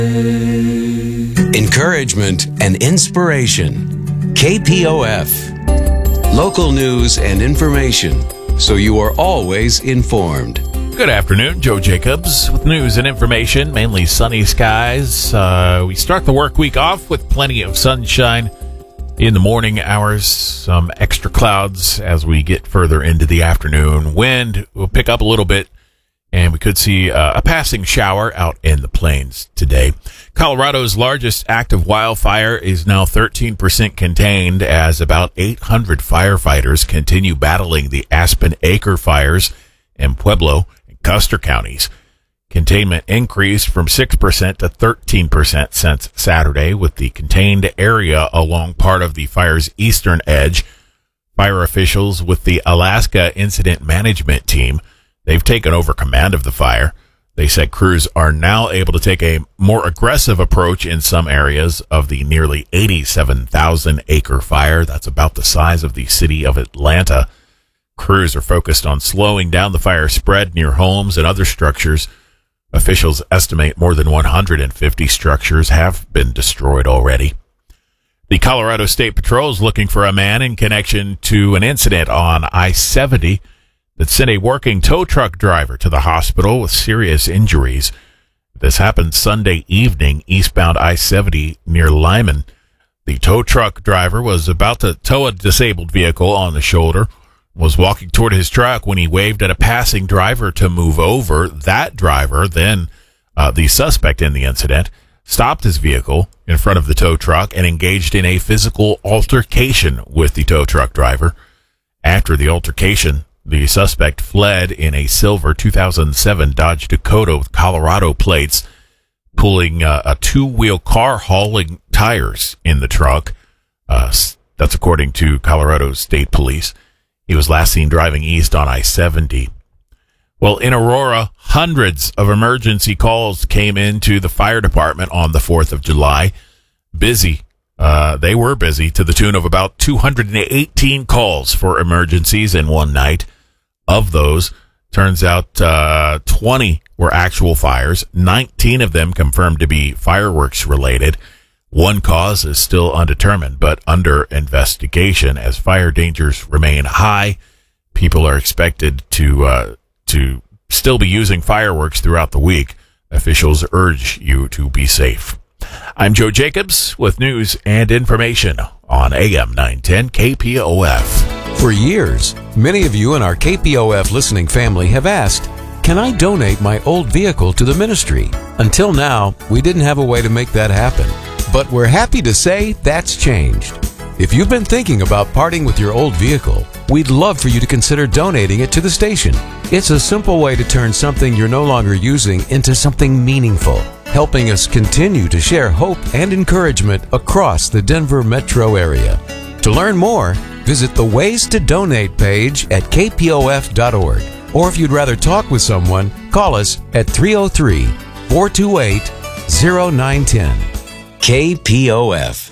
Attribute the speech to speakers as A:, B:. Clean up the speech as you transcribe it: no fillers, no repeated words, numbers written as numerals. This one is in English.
A: Encouragement and inspiration. KPOF. Local news and information, so you are always informed.
B: Good afternoon, Joe Jacobs with news and information, mainly sunny skies. We start the work week off with plenty of sunshine in the morning hours, some extra clouds as we get further into the afternoon. Wind will pick up a little bit, and we could see a passing shower out in the plains today. Colorado's largest active wildfire is now 13% contained as about 800 firefighters continue battling the Aspen Acre fires in Pueblo and Custer counties. Containment increased from 6% to 13% since Saturday, with the contained area along part of the fire's eastern edge. Fire officials with the Alaska Incident Management Team, they've taken over command of the fire. They said crews are now able to take a more aggressive approach in some areas of the nearly 87,000-acre fire. That's about the size of the city of Atlanta. Crews are focused on slowing down the fire spread near homes and other structures. Officials estimate more than 150 structures have been destroyed already. The Colorado State Patrol is looking for a man in connection to an incident on I-70 that sent a working tow truck driver to the hospital with serious injuries. This happened Sunday evening, eastbound I-70 near Lyman. The tow truck driver was about to tow a disabled vehicle on the shoulder, was walking toward his truck when he waved at a passing driver to move over. That driver, then the suspect in the incident, stopped his vehicle in front of the tow truck and engaged in a physical altercation with the tow truck driver. After the altercation, the suspect fled in a silver 2007 Dodge Dakota with Colorado plates, pulling a two-wheel car hauling tires in the truck. That's according to Colorado State Police. He was last seen driving east on I-70. Well, in Aurora, hundreds of emergency calls came into the fire department on the 4th of July. Busy. They were busy to the tune of about 218 calls for emergencies in one night. Of those, turns out 20 were actual fires. 19 of them confirmed to be fireworks related. One cause is still undetermined, but under investigation as fire dangers remain high. People are expected to still be using fireworks throughout the week. Officials urge you to be safe. I'm Joe Jacobs with news and information on AM 910 KPOF.
A: For years, many of you in our KPOF listening family have asked, can I donate my old vehicle to the ministry? Until now, we didn't have a way to make that happen. But we're happy to say that's changed. If you've been thinking about parting with your old vehicle, we'd love for you to consider donating it to the station. It's a simple way to turn something you're no longer using into something meaningful, helping us continue to share hope and encouragement across the Denver metro area. To learn more, visit the Ways to Donate page at kpof.org. Or if you'd rather talk with someone, call us at 303-428-0910. KPOF.